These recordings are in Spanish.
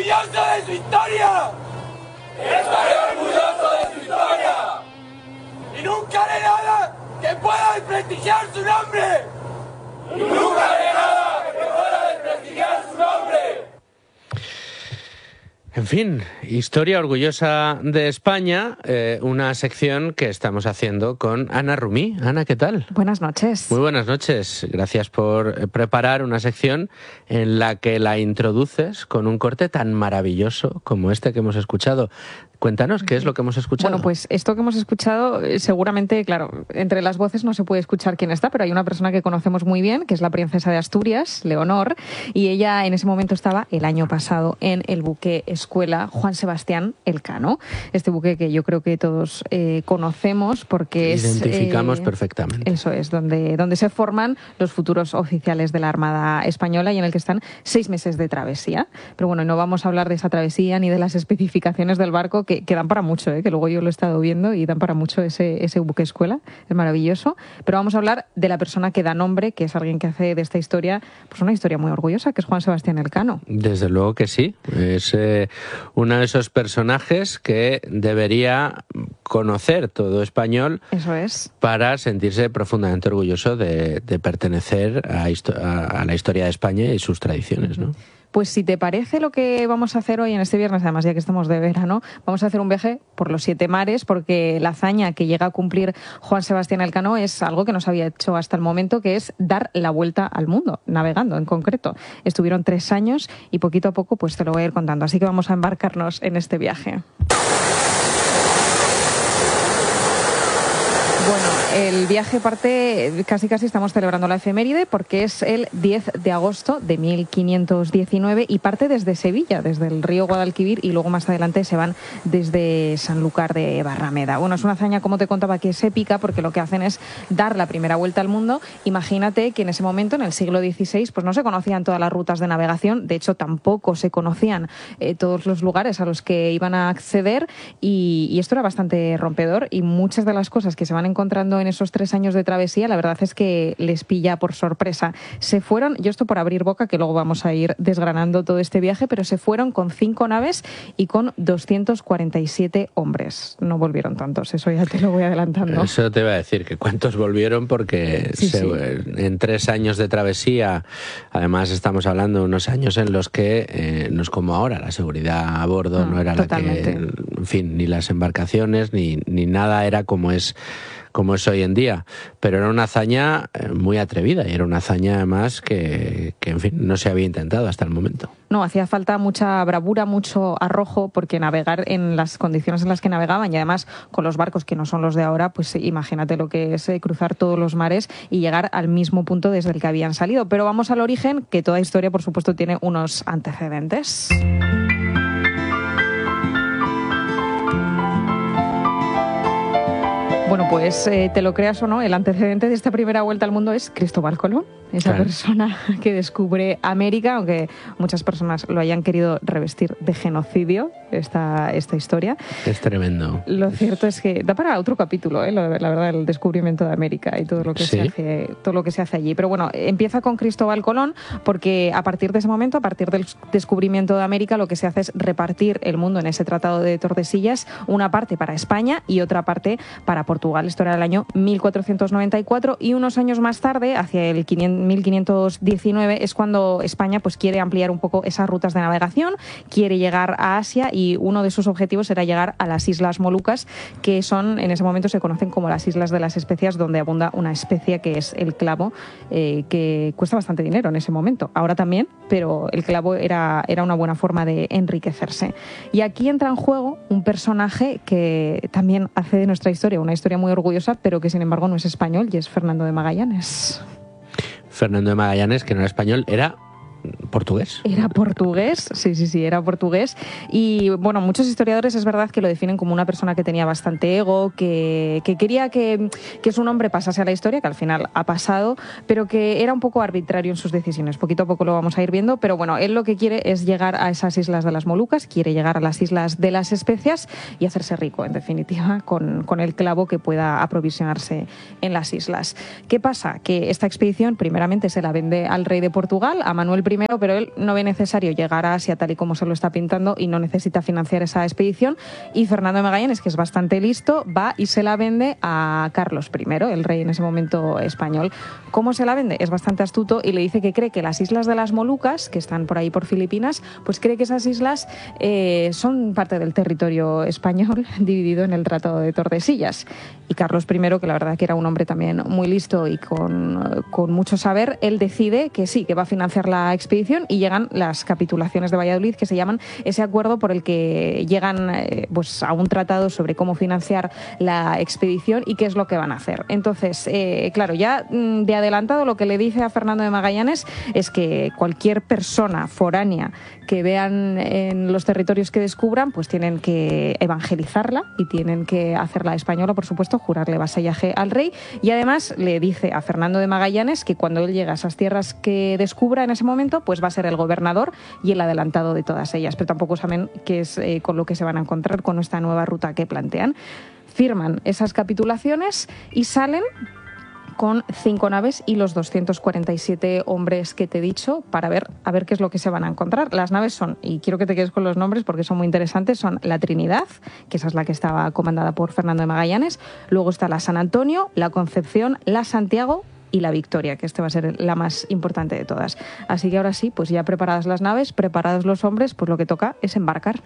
orgulloso de su historia. Estaré orgulloso de su historia. Y nunca haré nada que pueda desprestigiar su nombre. Y nunca haré nada que pueda desprestigiar su nombre. En fin, Historia Orgullosa de España, una sección que estamos haciendo con Ana Rumí. Ana, ¿qué tal? Buenas noches. Muy buenas noches. Gracias por preparar una sección en la que la introduces con un corte tan maravilloso como este que hemos escuchado. Cuéntanos, ¿qué es lo que hemos escuchado? Bueno, pues esto que hemos escuchado, seguramente, claro, entre las voces no se puede escuchar quién está, pero hay una persona que conocemos muy bien, que es la princesa de Asturias, Leonor, y ella en ese momento estaba el año pasado en el buque escuela Juan Sebastián Elcano. Este buque que yo creo que todos conocemos porque identificamos perfectamente. Eso es, donde se forman los futuros oficiales de la Armada Española y en el que están 6 meses de travesía. Pero bueno, no vamos a hablar de esa travesía ni de las especificaciones del barco, que dan para mucho, que luego yo lo he estado viendo y dan para mucho ese buque escuela, es maravilloso. Pero vamos a hablar de la persona que da nombre, que es alguien que hace de esta historia pues una historia muy orgullosa, que es Juan Sebastián Elcano. Desde luego que sí, es uno de esos personajes que debería conocer todo español. Eso es. Para sentirse profundamente orgulloso de pertenecer a la historia de España y sus tradiciones, ¿no? Pues si te parece lo que vamos a hacer hoy en este viernes, además ya que estamos de verano, vamos a hacer un viaje por los 7 mares, porque la hazaña que llega a cumplir Juan Sebastián Elcano es algo que no se había hecho hasta el momento, que es dar la vuelta al mundo, navegando en concreto. Estuvieron 3 años y poquito a poco pues te lo voy a ir contando, así que vamos a embarcarnos en este viaje. Bueno, el viaje parte, casi estamos celebrando la efeméride porque es el 10 de agosto de 1519 y parte desde Sevilla, desde el río Guadalquivir, y luego más adelante se van desde Sanlúcar de Barrameda. Bueno, es una hazaña, como te contaba, que es épica porque lo que hacen es dar la primera vuelta al mundo. Imagínate que en ese momento, en el siglo XVI, pues no se conocían todas las rutas de navegación, de hecho tampoco se conocían todos los lugares a los que iban a acceder y esto era bastante rompedor, y muchas de las cosas que se van encontrando en esos 3 años de travesía, la verdad es que les pilla por sorpresa. Se fueron, yo esto por abrir boca, que luego vamos a ir desgranando todo este viaje, pero se fueron con 5 naves y con 247 hombres. No volvieron tantos, eso ya te lo voy adelantando. Eso te iba a decir, que cuántos volvieron, porque sí. En 3 años de travesía, además estamos hablando de unos años en los que no es como ahora, la seguridad a bordo no era totalmente. la que, en fin, ni las embarcaciones ni nada era como es hoy en día, pero era una hazaña muy atrevida y era una hazaña además que en fin, no se había intentado hasta el momento. No, hacía falta mucha bravura, mucho arrojo, porque navegar en las condiciones en las que navegaban y además con los barcos que no son los de ahora, pues imagínate lo que es cruzar todos los mares y llegar al mismo punto desde el que habían salido. Pero vamos al origen, que toda historia, por supuesto, tiene unos antecedentes. Bueno, pues te lo creas o no, el antecedente de esta primera vuelta al mundo es Cristóbal Colón, esa persona que descubre América, aunque muchas personas lo hayan querido revestir de genocidio, esta historia. Es tremendo. Lo cierto es que da para otro capítulo, la verdad, el descubrimiento de América y todo lo que se hace allí. Pero bueno, empieza con Cristóbal Colón porque a partir de ese momento, a partir del descubrimiento de América, lo que se hace es repartir el mundo en ese Tratado de Tordesillas, una parte para España y otra parte para Portugal. Esto era el año 1494 y unos años más tarde, hacia el 1519, es cuando España pues quiere ampliar un poco esas rutas de navegación, quiere llegar a Asia y uno de sus objetivos era llegar a las Islas Molucas, que son, en ese momento se conocen como las Islas de las Especias, donde abunda una especia que es el clavo, que cuesta bastante dinero en ese momento. Ahora también, pero el clavo era una buena forma de enriquecerse. Y aquí entra en juego un personaje que también hace de nuestra historia una historia muy orgullosa, pero que sin embargo no es español, y es Fernando de Magallanes. Fernando de Magallanes, que no era español, era portugués. Era portugués, sí, era portugués. Y bueno, muchos historiadores es verdad que lo definen como una persona que tenía bastante ego, que quería que su nombre pasase a la historia, que al final ha pasado, pero que era un poco arbitrario en sus decisiones. Poquito a poco lo vamos a ir viendo, pero bueno, él lo que quiere es llegar a esas Islas de las Molucas, quiere llegar a las Islas de las Especias y hacerse rico, en definitiva, con el clavo que pueda aprovisionarse en las islas. ¿Qué pasa? Que esta expedición primeramente se la vende al rey de Portugal, a Manuel I, dinero, pero él no ve necesario llegar a Asia tal y como se lo está pintando y no necesita financiar esa expedición. Y Fernando de Magallanes, que es bastante listo, va y se la vende a Carlos I, el rey en ese momento español. ¿Cómo se la vende? Es bastante astuto y le dice que cree que las islas de las Molucas, que están por ahí por Filipinas, pues cree que esas islas son parte del territorio español dividido en el Tratado de Tordesillas. Y Carlos I, que la verdad que era un hombre también muy listo y con mucho saber, él decide que sí, que va a financiar la expedición y llegan las capitulaciones de Valladolid, que se llaman ese acuerdo por el que llegan pues a un tratado sobre cómo financiar la expedición y qué es lo que van a hacer. Entonces, claro, ya de adelantado lo que le dice a Fernando de Magallanes es que cualquier persona foránea que vean en los territorios que descubran, pues tienen que evangelizarla y tienen que hacerla española, por supuesto, jurarle vasallaje al rey. Y además le dice a Fernando de Magallanes que cuando él llega a esas tierras que descubra en ese momento, pues va a ser el gobernador y el adelantado de todas ellas. Pero tampoco saben qué es con lo que se van a encontrar con esta nueva ruta que plantean. Firman esas capitulaciones y salen con 5 naves y los 247 hombres que te he dicho para ver qué es lo que se van a encontrar. Las naves son, y quiero que te quedes con los nombres porque son muy interesantes, son la Trinidad, que esa es la que estaba comandada por Fernando de Magallanes, luego está la San Antonio, la Concepción, la Santiago y la Victoria, que va a ser la más importante de todas. Así que ahora sí, pues ya preparadas las naves, preparados los hombres, pues lo que toca es embarcar.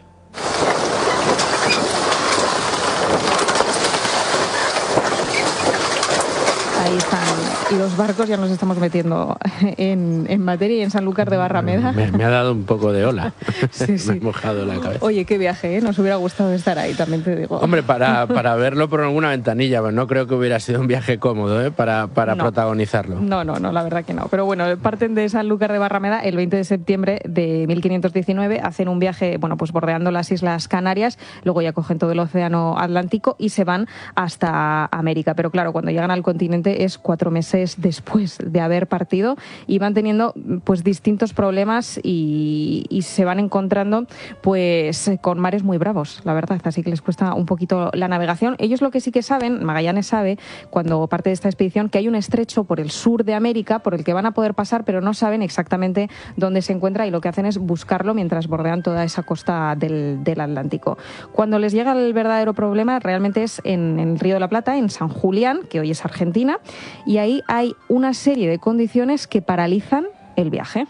Ahí están los barcos, ya nos estamos metiendo en materia y en Sanlúcar de Barrameda. Me ha dado un poco de ola. Sí, sí. Me he mojado la cabeza. Oye, qué viaje, ¿eh? Nos hubiera gustado estar ahí, también te digo. Hombre, para verlo por alguna ventanilla, pues no creo que hubiera sido un viaje cómodo, ¿eh? para protagonizarlo. No, la verdad que no. Pero bueno, parten de Sanlúcar de Barrameda el 20 de septiembre de 1519, hacen un viaje, bueno, pues bordeando las Islas Canarias, luego ya cogen todo el océano Atlántico y se van hasta América. Pero claro, cuando llegan al continente es 4 meses después de haber partido y van teniendo pues distintos problemas y se van encontrando pues con mares muy bravos, la verdad, así que les cuesta un poquito la navegación. Ellos lo que sí que saben, Magallanes sabe, cuando parte de esta expedición, que hay un estrecho por el sur de América por el que van a poder pasar, pero no saben exactamente dónde se encuentra y lo que hacen es buscarlo mientras bordean toda esa costa del Atlántico. Cuando les llega el verdadero problema realmente es en el Río de la Plata, en San Julián, que hoy es Argentina, y ahí hay una serie de condiciones que paralizan el viaje.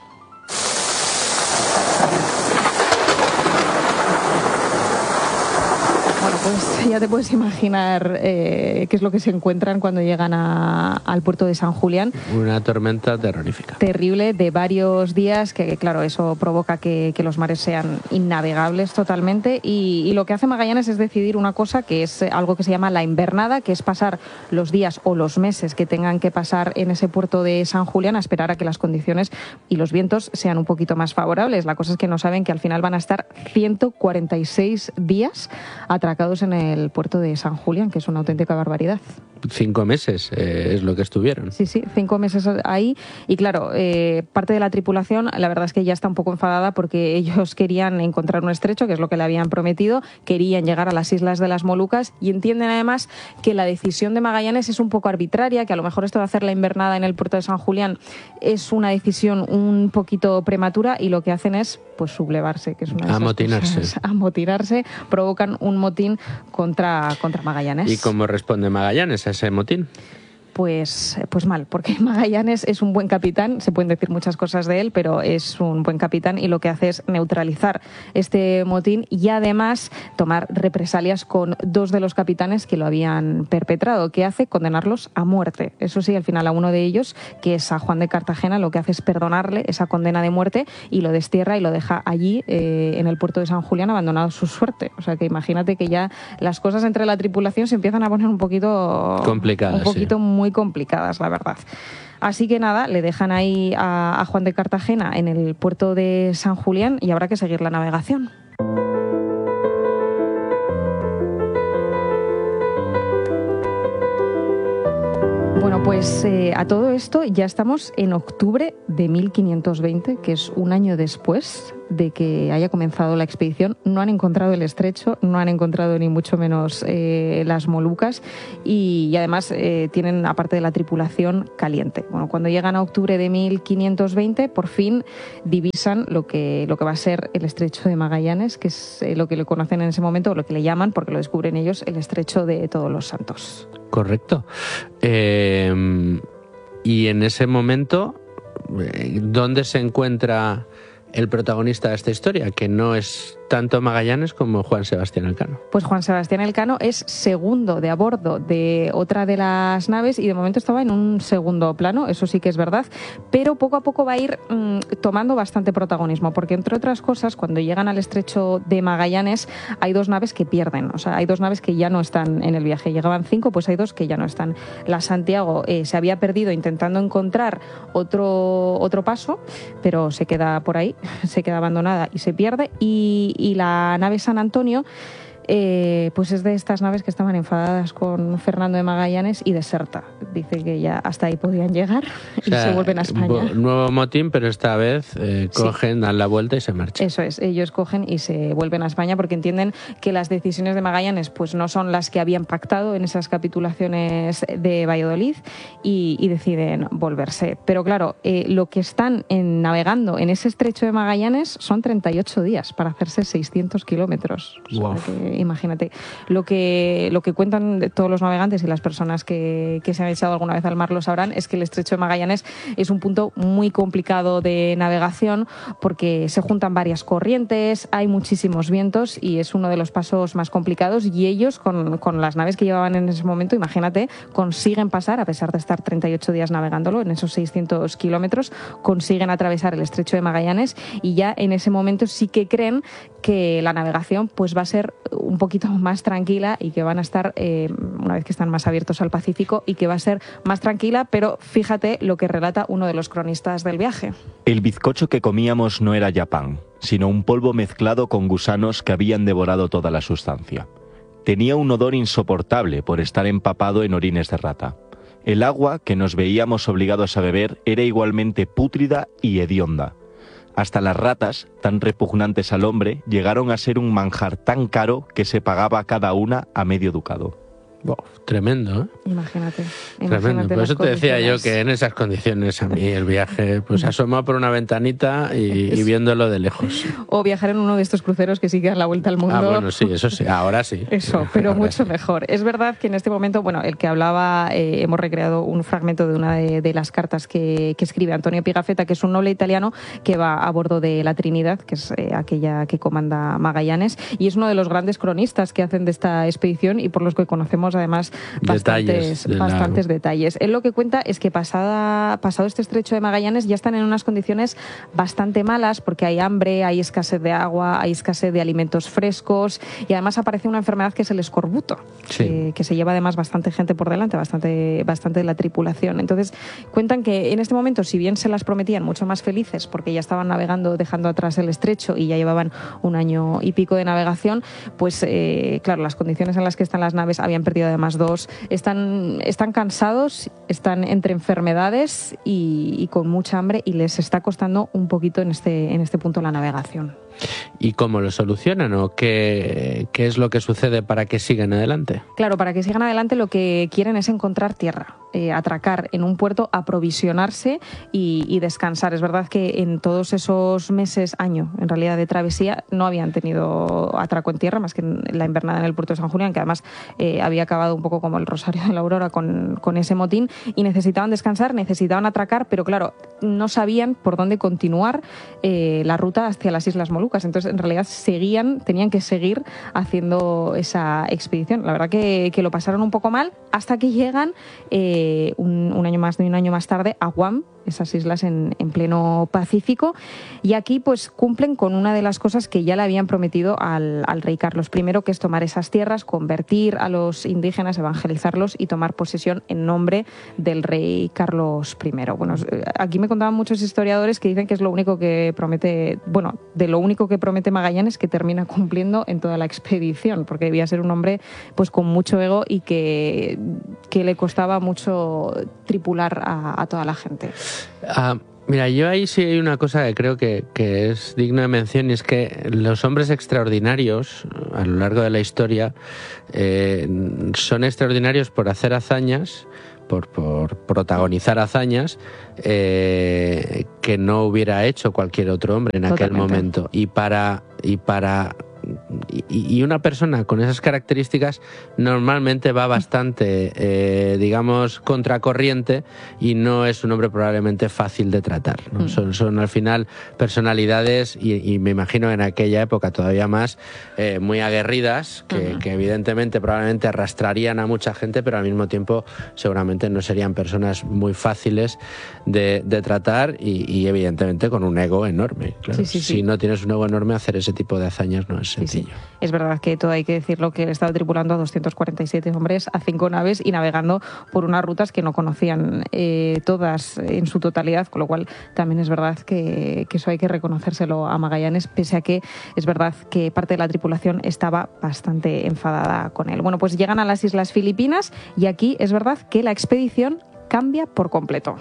Bueno, pues ya te puedes imaginar qué es lo que se encuentran cuando llegan al puerto de San Julián. Una tormenta terrorífica. Terrible, de varios días, que claro, eso provoca que los mares sean innavegables totalmente. Y lo que hace Magallanes es decidir una cosa que es algo que se llama la invernada, que es pasar los días o los meses que tengan que pasar en ese puerto de San Julián a esperar a que las condiciones y los vientos sean un poquito más favorables. La cosa es que no saben que al final van a estar 146 días atracados en el puerto de San Julián, que es una auténtica barbaridad. 5 meses es lo que estuvieron. Sí, 5 meses ahí. Y claro, parte de la tripulación, la verdad es que ya está un poco enfadada porque ellos querían encontrar un estrecho, que es lo que le habían prometido, querían llegar a las Islas de las Molucas y entienden además que la decisión de Magallanes es un poco arbitraria, que a lo mejor esto de hacer la invernada en el puerto de San Julián es una decisión un poquito prematura y lo que hacen es pues sublevarse, que es una de esas cosas. Amotinarse, provocan un motín contra Magallanes. ¿Y cómo responde Magallanes a ese motín? Pues mal, porque Magallanes es un buen capitán, se pueden decir muchas cosas de él, pero es un buen capitán y lo que hace es neutralizar este motín y además tomar represalias con 2 de los capitanes que lo habían perpetrado. ¿Qué hace? Condenarlos a muerte. Eso sí, al final a uno de ellos, que es a Juan de Cartagena, lo que hace es perdonarle esa condena de muerte y lo destierra y lo deja allí en el puerto de San Julián abandonado a su suerte. O sea que imagínate que ya las cosas entre la tripulación se empiezan a poner un poquito complicadas, un poquito muy complicadas, la verdad. Así que nada, le dejan ahí a Juan de Cartagena en el puerto de San Julián y habrá que seguir la navegación. Bueno, pues a todo esto ya estamos en octubre de 1520, que es un año después de que haya comenzado la expedición. No han encontrado el estrecho, no han encontrado ni mucho menos las Molucas y además tienen, aparte de la tripulación, caliente. Bueno, cuando llegan a octubre de 1520, por fin divisan lo que va a ser el estrecho de Magallanes, que es lo que le conocen en ese momento, o lo que le llaman, porque lo descubren ellos, el estrecho de Todos los Santos. Correcto. Y en ese momento, ¿dónde se encuentra el protagonista de esta historia? Que no es tanto Magallanes como Juan Sebastián Elcano. Pues Juan Sebastián Elcano es segundo de a bordo de otra de las naves y de momento estaba en un segundo plano, eso sí que es verdad, pero poco a poco va a ir tomando bastante protagonismo, porque entre otras cosas, cuando llegan al estrecho de Magallanes hay dos naves que pierden, o sea, hay dos naves que ya no están en el viaje. Llegaban 5, pues hay 2 que ya no están. La Santiago se había perdido intentando encontrar otro paso, pero se queda por ahí, se queda abandonada y se pierde, y la nave San Antonio pues es de estas naves que estaban enfadadas con Fernando de Magallanes y deserta. Dice que ya hasta ahí podían llegar y se vuelven a España. Nuevo motín, pero esta vez cogen, dan la vuelta y se marchan. Eso es, ellos cogen y se vuelven a España porque entienden que las decisiones de Magallanes pues no son las que habían pactado en esas capitulaciones de Valladolid y deciden volverse. Pero claro, lo que están navegando en ese estrecho de Magallanes son 38 días para hacerse 600 kilómetros. Wow. O sea que, imagínate, lo que cuentan todos los navegantes y las personas que se han echado alguna vez al mar lo sabrán, es que el estrecho de Magallanes es un punto muy complicado de navegación porque se juntan varias corrientes, hay muchísimos vientos y es uno de los pasos más complicados, y ellos con las naves que llevaban en ese momento, imagínate, consiguen pasar, a pesar de estar 38 días navegándolo en esos 600 kilómetros, consiguen atravesar el estrecho de Magallanes y ya en ese momento sí que creen que la navegación pues va a ser un poquito más tranquila y que van a estar, una vez que están más abiertos al Pacífico, y que va a ser más tranquila, pero fíjate lo que relata uno de los cronistas del viaje. El bizcocho que comíamos no era ya pan, sino un polvo mezclado con gusanos que habían devorado toda la sustancia. Tenía un odor insoportable por estar empapado en orines de rata. El agua que nos veíamos obligados a beber era igualmente pútrida y hedionda. Hasta las ratas, tan repugnantes al hombre, llegaron a ser un manjar tan caro que se pagaba cada una a medio ducado. Wow, tremendo, ¿eh? Imagínate. Tremendo. Por eso te decía yo que en esas condiciones a mí el viaje, pues asoma por una ventanita y viéndolo de lejos. O viajar en uno de estos cruceros que sí que dan la vuelta al mundo. Ah, bueno, sí, eso sí, ahora sí. Eso, pero ahora mucho sí. mejor. Es verdad que en este momento, bueno, el que hablaba, hemos recreado un fragmento de una de las cartas que escribe Antonio Pigafetta, que es un noble italiano que va a bordo de la Trinidad, que es aquella que comanda Magallanes, y es uno de los grandes cronistas que hacen de esta expedición y por los que conocemos además bastantes detalles. Él lo que cuenta es que pasado este estrecho de Magallanes ya están en unas condiciones bastante malas porque hay hambre, hay escasez de agua, hay escasez de alimentos frescos y además aparece una enfermedad que es el escorbuto, sí, que se lleva además bastante gente por delante, bastante de la tripulación. Entonces cuentan que en este momento, si bien se las prometían mucho más felices porque ya estaban navegando, dejando atrás el estrecho y ya llevaban un año y pico de navegación, pues claro, las condiciones en las que están las naves, habían perdido además 2, están cansados, están entre enfermedades y con mucha hambre, y les está costando un poquito en este punto la navegación. ¿Y cómo lo solucionan o qué es lo que sucede para que sigan adelante? Claro, para que sigan adelante lo que quieren es encontrar tierra, atracar en un puerto, aprovisionarse y descansar. Es verdad que en todos esos meses, año en realidad de travesía, no habían tenido atraco en tierra más que en la invernada en el puerto de San Julián, que además había acabado un poco como el Rosario de la Aurora con ese motín, y necesitaban descansar, necesitaban atracar, pero claro, no sabían por dónde continuar la ruta hacia las Islas Molucas. Entonces, en realidad, tenían que seguir haciendo esa expedición. La verdad que lo pasaron un poco mal hasta que llegan un año más tarde a Guam, esas islas en pleno Pacífico, y aquí pues cumplen con una de las cosas que ya le habían prometido al rey Carlos I, que es tomar esas tierras, convertir a los indígenas, evangelizarlos y tomar posesión en nombre del rey Carlos I. Bueno, aquí me contaban muchos historiadores que dicen que es lo único que promete, bueno, de lo único que promete Magallanes que termina cumpliendo en toda la expedición, porque debía ser un hombre pues con mucho ego y que le costaba mucho tripular a toda la gente. Mira, yo ahí sí hay una cosa que creo que es digno de mención, y es que los hombres extraordinarios a lo largo de la historia son extraordinarios por hacer hazañas, por protagonizar hazañas que no hubiera hecho cualquier otro hombre en aquel momento. Y una persona con esas características normalmente va bastante, digamos, contracorriente, y no es un hombre probablemente fácil de tratar, ¿no? Son al final personalidades, y me imagino en aquella época todavía más, muy aguerridas, que evidentemente probablemente arrastrarían a mucha gente, pero al mismo tiempo seguramente no serían personas muy fáciles de tratar, y evidentemente con un ego enorme. Claro. Sí. Si no tienes un ego enorme, hacer ese tipo de hazañas no es sencillo. Sí. Es verdad que todo hay que decirlo, que él estaba tripulando a 247 hombres, a 5 naves, y navegando por unas rutas que no conocían todas en su totalidad, con lo cual también es verdad que eso hay que reconocérselo a Magallanes, pese a que es verdad que parte de la tripulación estaba bastante enfadada con él. Bueno, pues llegan a las Islas Filipinas, y aquí es verdad que la expedición cambia por completo.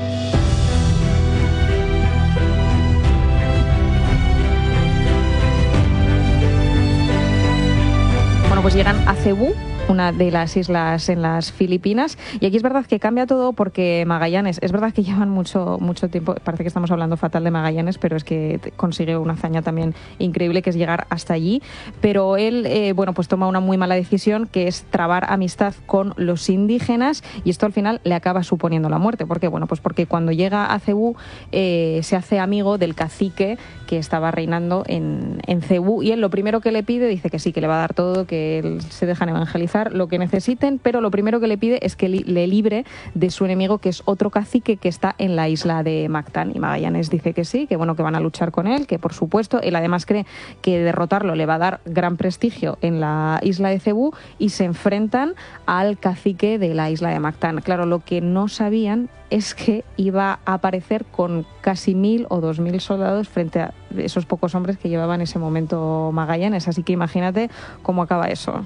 Bueno, pues llegan a Cebú, una de las islas en las Filipinas, y aquí es verdad que cambia todo, porque Magallanes, es verdad que llevan mucho tiempo, parece que estamos hablando fatal de Magallanes, pero es que consigue una hazaña también increíble, que es llegar hasta allí, pero él, pues toma una muy mala decisión, que es trabar amistad con los indígenas, y esto al final le acaba suponiendo la muerte. ¿Por qué? Bueno, pues porque cuando llega a Cebú se hace amigo del cacique que estaba reinando en Cebú, y él lo primero que le pide, dice que sí, que le va a dar todo, que él se dejan evangelizar, lo que necesiten, pero lo primero que le pide es que le libre de su enemigo, que es otro cacique que está en la isla de Mactán. Y Magallanes dice que sí, que bueno, que van a luchar con él, que por supuesto, él además cree que derrotarlo le va a dar gran prestigio en la isla de Cebú, y se enfrentan al cacique de la isla de Mactán. Claro, lo que no sabían es que iba a aparecer con casi 1.000 o 2.000 soldados frente a esos pocos hombres que llevaba en ese momento Magallanes. Así que imagínate cómo acaba eso.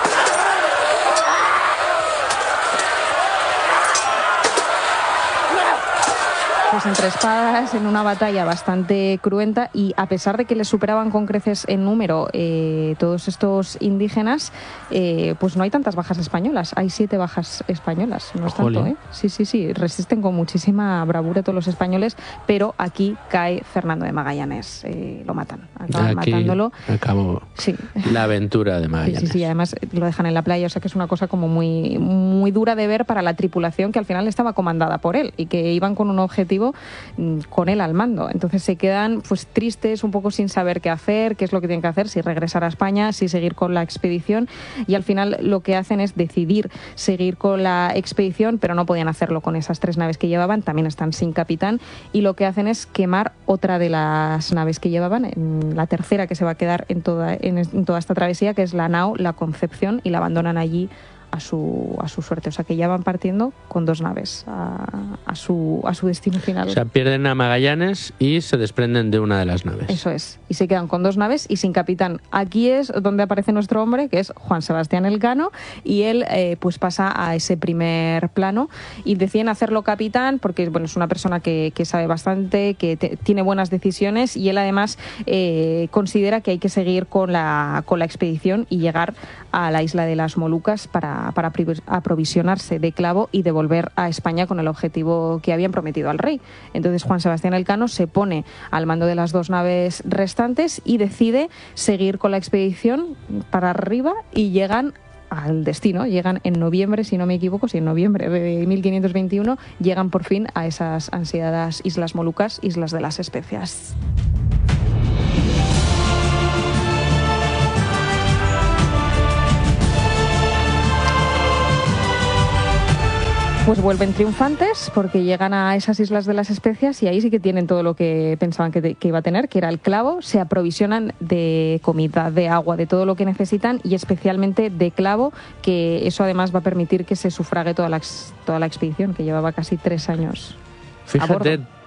Pues entre espadas, en una batalla bastante cruenta, y a pesar de que les superaban con creces en número todos estos indígenas, pues no hay tantas bajas españolas. Hay 7 bajas españolas, no es tanto, ¿eh? Sí, resisten con muchísima bravura todos los españoles, pero aquí cae Fernando de Magallanes, lo matan, acaban matándolo. Acabó la aventura de Magallanes. Sí, además lo dejan en la playa, o sea que es una cosa como muy, muy dura de ver para la tripulación, que al final estaba comandada por él, y que iban con un objetivo con él al mando. Entonces se quedan pues tristes, un poco sin saber qué hacer, qué es lo que tienen que hacer, si regresar a España, si seguir con la expedición, y al final lo que hacen es decidir seguir con la expedición, pero no podían hacerlo con esas 3 naves que llevaban, también están sin capitán, y lo que hacen es quemar otra de las naves que llevaban, la tercera que se va a quedar en toda esta travesía, que es la nao La Concepción, y la abandonan allí a su suerte. O sea que ya van partiendo con 2 naves a su destino final. O sea, pierden a Magallanes y se desprenden de una de las naves. Eso es. Y se quedan con 2 naves y sin capitán. Aquí es donde aparece nuestro hombre, que es Juan Sebastián Elcano, y él pues pasa a ese primer plano, y deciden hacerlo capitán porque bueno, es una persona que sabe bastante, que tiene buenas decisiones, y él además considera que hay que seguir con la expedición y llegar a la isla de las Molucas para aprovisionarse de clavo y devolver a España con el objetivo que habían prometido al rey. Entonces Juan Sebastián Elcano se pone al mando de las 2 naves restantes y decide seguir con la expedición para arriba, y llegan al destino. Llegan en noviembre, si no me equivoco, en noviembre de 1521, llegan por fin a esas ansiadas Islas Molucas, Islas de las Especias. Pues vuelven triunfantes porque llegan a esas Islas de las Especias, y ahí sí que tienen todo lo que pensaban que iba a tener, que era el clavo. Se aprovisionan de comida, de agua, de todo lo que necesitan, y especialmente de clavo, que eso además va a permitir que se sufrague toda la expedición, que llevaba casi 3 años. Fíjate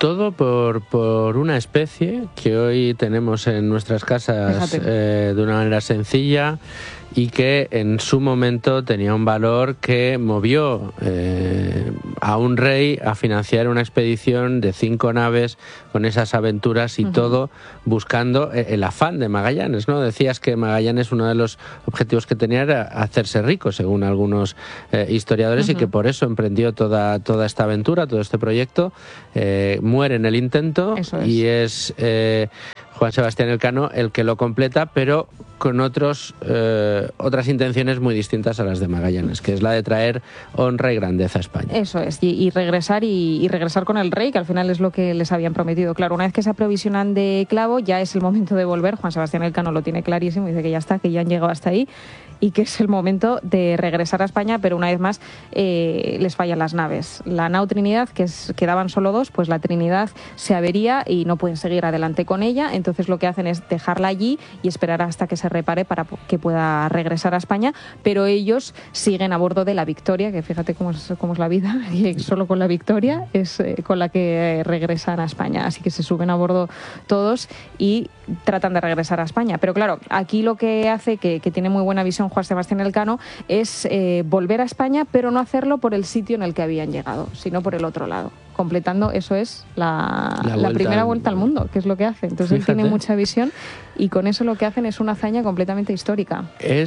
Todo por una especie que hoy tenemos en nuestras casas de una manera sencilla y que en su momento tenía un valor que movió a un rey a financiar una expedición de 5 naves con esas aventuras y todo buscando el afán de Magallanes, ¿no? Decías que Magallanes, uno de los objetivos que tenía era hacerse rico, según algunos historiadores, y que por eso emprendió toda esta aventura, todo este proyecto. Muere en el intento y es Juan Sebastián Elcano el que lo completa, pero con otras intenciones muy distintas a las de Magallanes, que es la de traer honra y grandeza a España. Eso es, y regresar y regresar con el rey, que al final es lo que les habían prometido. Claro, una vez que se aprovisionan de clavo, ya es el momento de volver. Juan Sebastián Elcano lo tiene clarísimo, dice que ya está, que ya han llegado hasta ahí y que es el momento de regresar a España, pero una vez más les fallan las naves. La nao Trinidad, que quedaban solo 2, pues la Trinidad se avería y no pueden seguir adelante con ella, entonces lo que hacen es dejarla allí y esperar hasta que se repare para que pueda regresar a España, pero ellos siguen a bordo de la Victoria, que fíjate cómo es la vida, y solo con la Victoria es con la que regresan a España, así que se suben a bordo todos y tratan de regresar a España. Pero claro, aquí lo que hace, que tiene muy buena visión Juan Sebastián Elcano, es volver a España, pero no hacerlo por el sitio en el que habían llegado, sino por el otro lado, completando, eso es, la primera vuelta al mundo, que es lo que hace. Entonces él tiene mucha visión y con eso lo que hacen es una hazaña completamente histórica.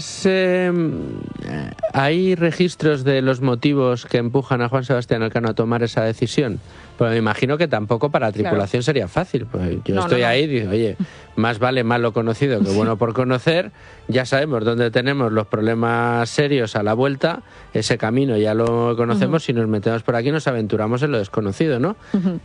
¿Hay registros de los motivos que empujan a Juan Sebastián Elcano a tomar esa decisión? Pues me imagino que tampoco para la tripulación sería fácil. Pues yo estoy ahí y digo, oye, más vale malo conocido que bueno por conocer. Ya sabemos dónde tenemos los problemas serios a la vuelta. Ese camino ya lo conocemos. Si nos metemos por aquí nos aventuramos en lo desconocido, ¿no?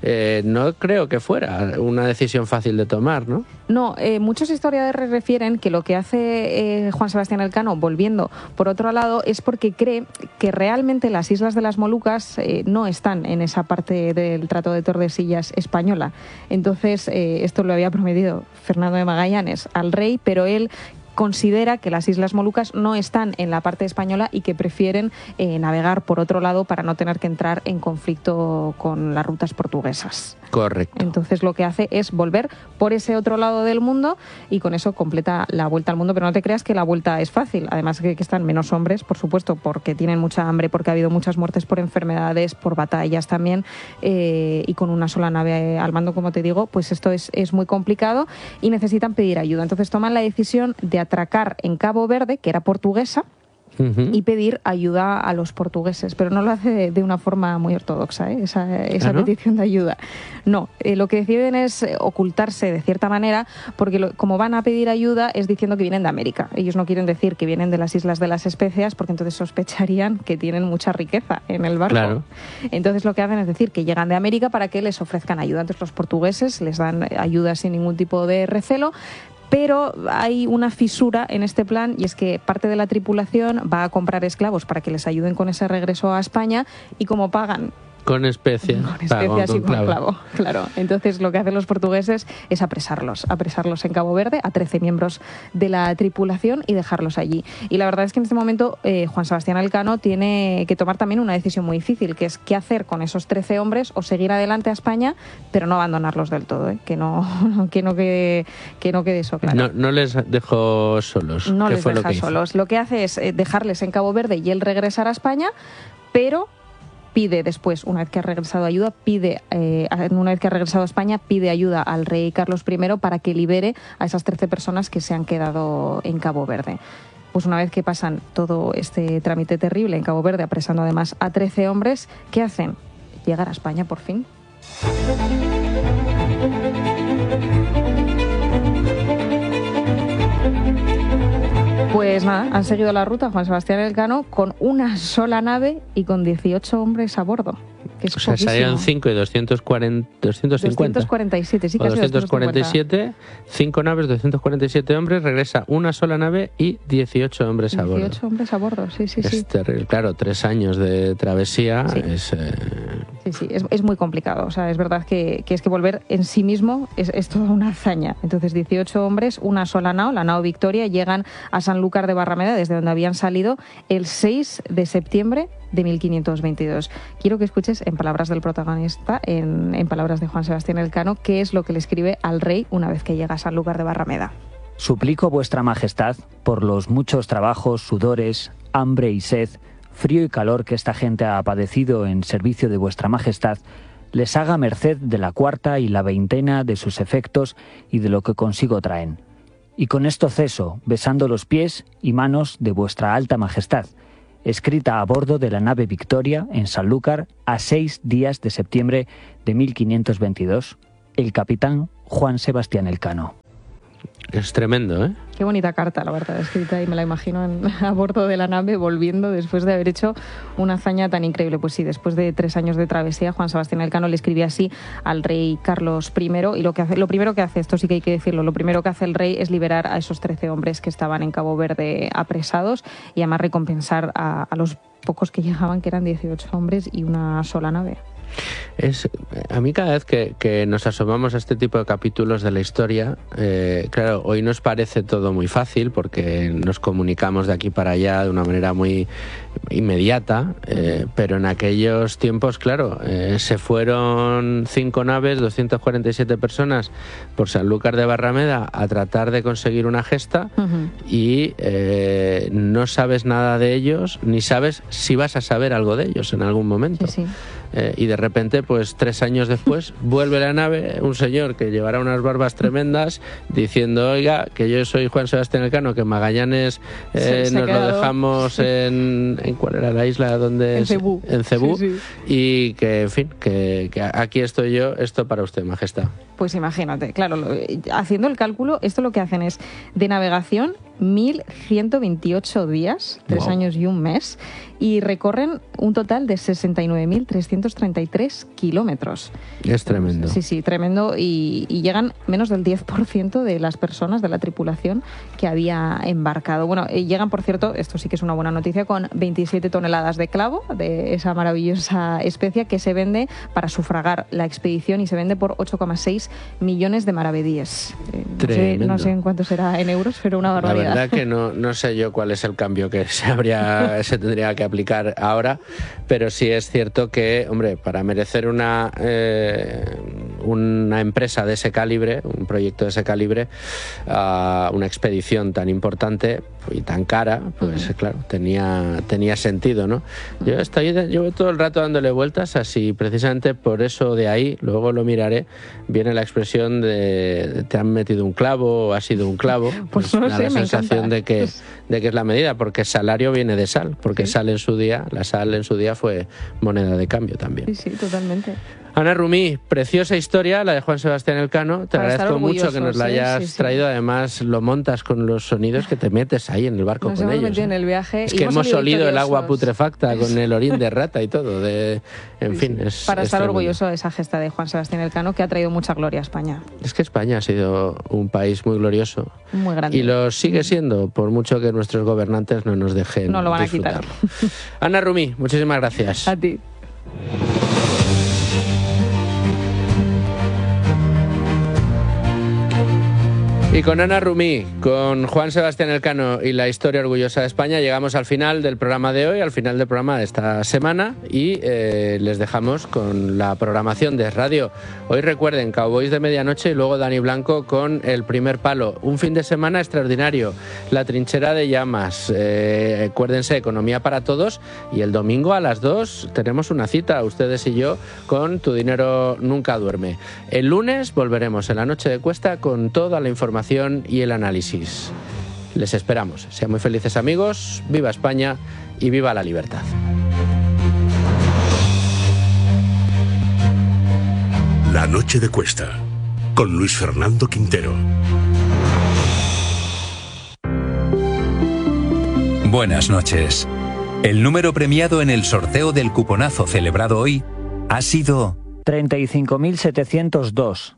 No creo que fuera una decisión fácil de tomar, ¿no? No, muchos historiadores refieren que lo que hace Juan Sebastián Elcano, volviendo por otro lado, es porque cree que realmente las Islas de las Molucas no están en esa parte del Tratado de Tordesillas española. Entonces, esto lo había prometido Fernando de Magallanes al rey, pero él considera que las Islas Molucas no están en la parte española y que prefieren navegar por otro lado para no tener que entrar en conflicto con las rutas portuguesas. Correcto. Entonces lo que hace es volver por ese otro lado del mundo y con eso completa la vuelta al mundo. Pero no te creas que la vuelta es fácil. Además que están menos hombres, por supuesto, porque tienen mucha hambre, porque ha habido muchas muertes por enfermedades, por batallas también, y con una sola nave al mando, como te digo, pues esto es muy complicado y necesitan pedir ayuda. Entonces toman la decisión de atracar en Cabo Verde, que era portuguesa, y pedir ayuda a los portugueses, pero no lo hace de una forma muy ortodoxa, esa ¿no? petición de ayuda. No, lo que deciden es ocultarse de cierta manera, porque como van a pedir ayuda es diciendo que vienen de América. Ellos no quieren decir que vienen de las Islas de las Especias, porque entonces sospecharían que tienen mucha riqueza en el barco. Claro. Entonces lo que hacen es decir que llegan de América para que les ofrezcan ayuda. Entonces los portugueses les dan ayuda sin ningún tipo de recelo. Pero hay una fisura en este plan y es que parte de la tripulación va a comprar esclavos para que les ayuden con ese regreso a España y como pagan con especias y con clavo. Claro. Entonces lo que hacen los portugueses es apresarlos en Cabo Verde, a 13 miembros de la tripulación y dejarlos allí. Y la verdad es que en este momento Juan Sebastián Elcano tiene que tomar también una decisión muy difícil, que es qué hacer con esos 13 hombres o seguir adelante a España, pero no abandonarlos del todo, que no quede eso claro. No les dejó solos. No les deja solos. Lo que hace es dejarles en Cabo Verde y él regresar a España, pero pide después, una vez que ha regresado a España, pide ayuda al rey Carlos I para que libere a esas 13 personas que se han quedado en Cabo Verde. Pues una vez que pasan todo este trámite terrible en Cabo Verde, apresando además a 13 hombres, ¿qué hacen? Llegar a España por fin. Pues nada, han seguido la ruta Juan Sebastián Elcano con una sola nave y con 18 hombres a bordo. Que es poquísimo. Salieron 5 y 250. 247, sí, casi 247, 5 naves, 247 hombres, regresa una sola nave y 18 hombres a bordo. 18 hombres a bordo, sí. Es terrible. Claro, 3 años de travesía es Sí, es muy complicado. O sea, es verdad que es que volver en sí mismo es toda una hazaña. Entonces, 18 hombres, una sola nao, la nao Victoria, llegan a Sanlúcar de Barrameda, desde donde habían salido el 6 de septiembre de 1522. Quiero que escuches, en palabras del protagonista, en palabras de Juan Sebastián Elcano, qué es lo que le escribe al rey una vez que llega a Sanlúcar de Barrameda. Suplico vuestra majestad, por los muchos trabajos, sudores, hambre y sed, frío y calor que esta gente ha padecido en servicio de vuestra majestad, les haga merced de la cuarta y la veintena de sus efectos y de lo que consigo traen. Y con esto ceso, besando los pies y manos de vuestra alta majestad, escrita a bordo de la nave Victoria en Sanlúcar a 6 días de septiembre de 1522, el capitán Juan Sebastián Elcano. Es tremendo, ¿eh? Qué bonita carta, la verdad, escrita, y me la imagino a bordo de la nave volviendo después de haber hecho una hazaña tan increíble. Pues sí, después de 3 años de travesía, Juan Sebastián Elcano le escribía así al rey Carlos I, y lo primero que hace, esto sí que hay que decirlo, lo primero que hace el rey es liberar a esos 13 hombres que estaban en Cabo Verde apresados y además recompensar a los pocos que llegaban, que eran 18 hombres y una sola nave. A mí cada vez que nos asomamos a este tipo de capítulos de la historia, claro, hoy nos parece todo muy fácil porque nos comunicamos de aquí para allá de una manera muy inmediata, pero en aquellos tiempos, claro, se fueron 5 naves, 247 personas por Sanlúcar de Barrameda a tratar de conseguir una gesta y no sabes nada de ellos, ni sabes si vas a saber algo de ellos en algún momento. Sí. Y de repente, pues 3 años después, vuelve la nave, un señor que llevará unas barbas tremendas, diciendo, oiga, que yo soy Juan Sebastián Elcano, que Magallanes nos lo dejamos en ¿cuál era la isla? Donde en Cebú. En Cebú, sí. Y que, en fin, que aquí estoy yo, esto para usted, majestad. Pues imagínate, claro, haciendo el cálculo, esto lo que hacen es de navegación 1.128 días, 3 años y un mes, y recorren un total de 69.333 kilómetros. Es tremendo. Sí, tremendo, y llegan menos del 10% de las personas de la tripulación que había embarcado. Bueno, llegan, por cierto, esto sí que es una buena noticia, con 27 toneladas de clavo, de esa maravillosa especia que se vende para sufragar la expedición, y se vende por 8,6 millones de maravedíes. No sé en cuánto será en euros, pero una barbaridad. La verdad que no sé yo cuál es el cambio que se tendría que aplicar ahora, pero sí es cierto que, hombre, para merecer una empresa de ese calibre, un proyecto de ese calibre, una expedición tan importante y tan cara, pues claro, tenía sentido, ¿no? Yo llevo todo el rato dándole vueltas, así precisamente por eso de ahí, luego lo miraré, viene la expresión de te han metido un clavo o ha sido un clavo. Pues no sé, me encanta. De que es la medida, porque salario viene de sal, porque la sal en su día fue moneda de cambio también. Sí, totalmente. Ana Rumí, preciosa historia la de Juan Sebastián Elcano. Te agradezco mucho que nos la hayas traído. Además, lo montas con los sonidos que te metes ahí en el barco con ellos. Metido en el viaje. Es que hemos olido el agua putrefacta con el orín de rata y todo. Para estar orgulloso de esa gesta de Juan Sebastián Elcano, que ha traído mucha gloria a España. Es que España ha sido un país muy glorioso. Muy grande. Y lo sigue siendo, por mucho que nuestros gobernantes no nos dejen. No lo van disfrutarlo. a quitar. Ana Rumí, muchísimas gracias. A ti. Y con Ana Rumí, con Juan Sebastián Elcano y la historia orgullosa de España, llegamos al final del programa de hoy, al final del programa de esta semana, y les dejamos con la programación de radio. Hoy recuerden, Cowboys de Medianoche y luego Dani Blanco con El Primer Palo. Un fin de semana extraordinario, La Trinchera de Llamas, acuérdense, Economía para Todos, y el domingo a las 2 tenemos una cita, ustedes y yo, con Tu Dinero Nunca Duerme. El lunes volveremos en la noche de Cuesta con toda la información y el análisis. Les esperamos. Sean muy felices, amigos. Viva España y viva la libertad. La noche de Cuesta con Luis Fernando Quintero. Buenas noches. El número premiado en el sorteo del cuponazo celebrado hoy ha sido 35.702.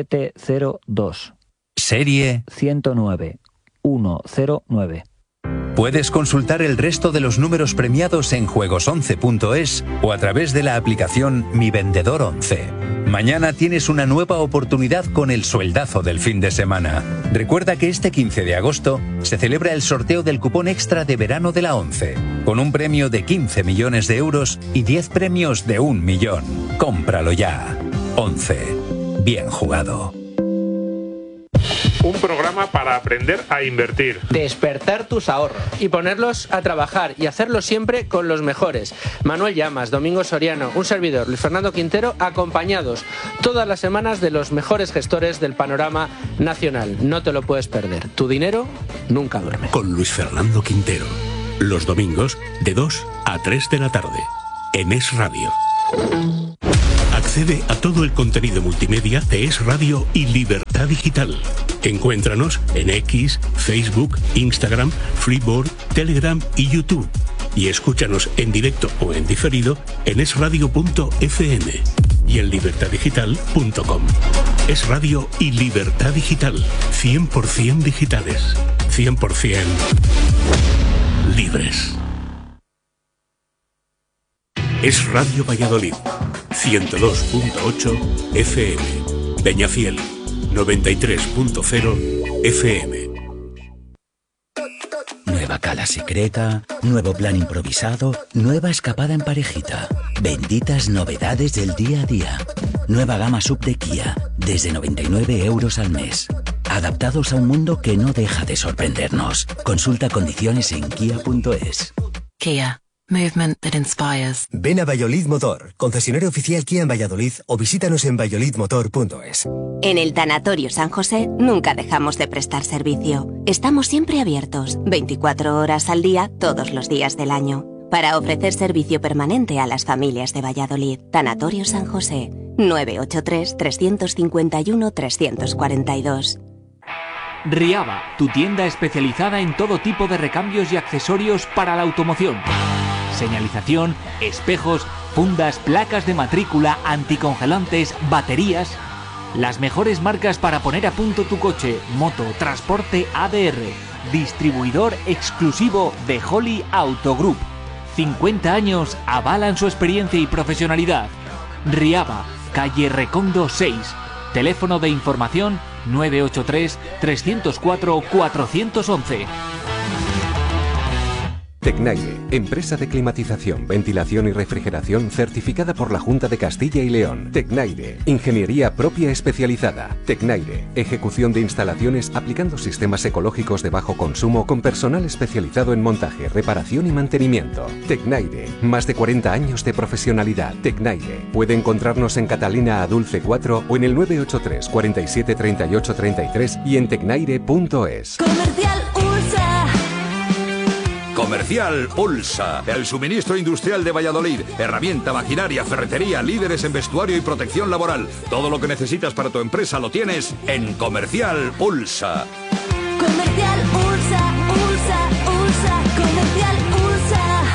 35702. Serie 109 109. Puedes consultar el resto de los números premiados en juegos11.es o a través de la aplicación Mi Vendedor 11. Mañana tienes una nueva oportunidad con el sueldazo del fin de semana. Recuerda que este 15 de agosto se celebra el sorteo del cupón extra de verano de la 11, con un premio de 15 millones de euros y 10 premios de 1 millón. Cómpralo ya. 11. Bien jugado. Un programa para aprender a invertir. Despertar tus ahorros y ponerlos a trabajar y hacerlo siempre con los mejores. Manuel Llamas, Domingo Soriano, un servidor, Luis Fernando Quintero, acompañados todas las semanas de los mejores gestores del panorama nacional. No te lo puedes perder. Tu dinero nunca duerme. Con Luis Fernando Quintero. Los domingos de 2 a 3 de la tarde. En Es Radio. Accede a todo el contenido multimedia de Es Radio y Libertad Digital. Encuéntranos en X, Facebook, Instagram, Freeboard, Telegram y YouTube. Y escúchanos en directo o en diferido en esradio.fm y en libertaddigital.com. Es Radio y Libertad Digital. 100% digitales. 100% libres. Es Radio Valladolid. 102.8 FM. Peñafiel. 93.0 FM. Nueva cala secreta, nuevo plan improvisado, nueva escapada en parejita. Benditas novedades del día a día. Nueva gama sub de Kia, desde 99 euros al mes. Adaptados a un mundo que no deja de sorprendernos. Consulta condiciones en kia.es. Kia. Movement that inspires. Ven a Valladolid Motor, concesionario oficial Kia en Valladolid, o visítanos en valladolidmotor.es. En el Tanatorio San José nunca dejamos de prestar servicio. Estamos siempre abiertos, 24 horas al día, todos los días del año, para ofrecer servicio permanente a las familias de Valladolid. Tanatorio San José, 983-351-342. Riaba, tu tienda especializada en todo tipo de recambios y accesorios para la automoción. Señalización, espejos, fundas, placas de matrícula, anticongelantes, baterías. Las mejores marcas para poner a punto tu coche, moto, transporte ADR. Distribuidor exclusivo de Holly Auto Group. 50 años avalan su experiencia y profesionalidad. Riaba, calle Recondo 6. Teléfono de información 983-304-411. Tecnaire, empresa de climatización, ventilación y refrigeración certificada por la Junta de Castilla y León. Tecnaire, ingeniería propia especializada. Tecnaire, ejecución de instalaciones aplicando sistemas ecológicos de bajo consumo con personal especializado en montaje, reparación y mantenimiento. Tecnaire, más de 40 años de profesionalidad. Tecnaire, puede encontrarnos en Catalina Adulce 4 o en el 983 47 38 33 y en tecnaire.es. Comercial USA. Comercial Ulsa, el suministro industrial de Valladolid, herramienta, maquinaria, ferretería, líderes en vestuario y protección laboral. Todo lo que necesitas para tu empresa lo tienes en Comercial Ulsa. Comercial Ulsa, Ulsa, Ulsa, Comercial Ulsa.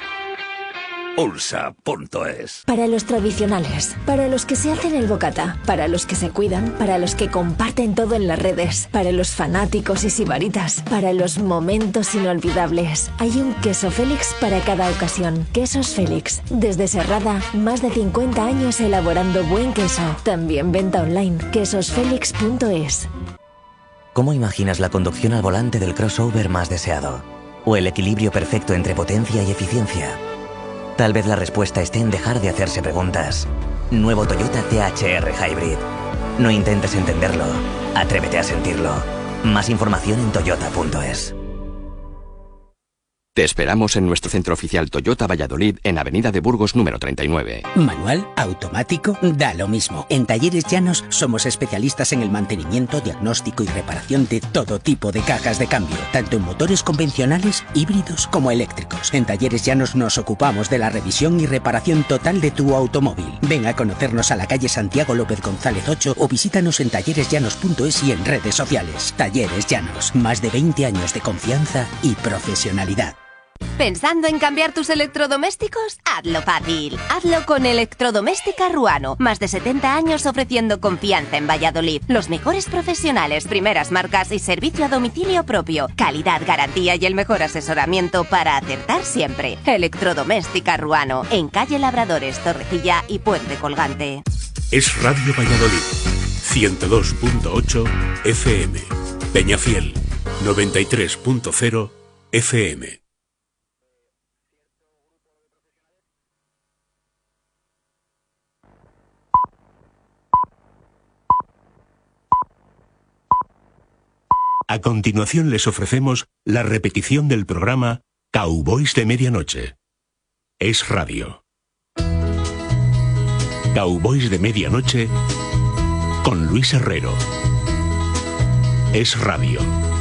Ulsa.es. Para los tradicionales, para los que se hacen el bocata, para los que se cuidan, para los que comparten todo en las redes, para los fanáticos y sibaritas, para los momentos inolvidables. Hay un queso Félix para cada ocasión. Quesos Félix. Desde Serrada, más de 50 años elaborando buen queso. También venta online. quesosfelix.es. ¿Cómo imaginas la conducción al volante del crossover más deseado? ¿O el equilibrio perfecto entre potencia y eficiencia? Tal vez la respuesta esté en dejar de hacerse preguntas. Nuevo Toyota THR Hybrid. No intentes entenderlo, atrévete a sentirlo. Más información en toyota.es. Te esperamos en nuestro centro oficial Toyota Valladolid en Avenida de Burgos número 39. Manual, automático, da lo mismo. En Talleres Llanos somos especialistas en el mantenimiento, diagnóstico y reparación de todo tipo de cajas de cambio, tanto en motores convencionales, híbridos como eléctricos. En Talleres Llanos nos ocupamos de la revisión y reparación total de tu automóvil. Ven a conocernos a la calle Santiago López González 8 o visítanos en talleresllanos.es y en redes sociales. Talleres Llanos, más de 20 años de confianza y profesionalidad. ¿Pensando en cambiar tus electrodomésticos? Hazlo fácil. Hazlo con Electrodoméstica Ruano. Más de 70 años ofreciendo confianza en Valladolid. Los mejores profesionales, primeras marcas y servicio a domicilio propio. Calidad, garantía y el mejor asesoramiento para acertar siempre. Electrodoméstica Ruano. En calle Labradores, Torrecilla y Puente Colgante. Es Radio Valladolid. 102.8 FM. Peñafiel. 93.0 FM. A continuación les ofrecemos la repetición del programa Cowboys de Medianoche. Es Radio. Cowboys de Medianoche con Luis Herrero. Es Radio.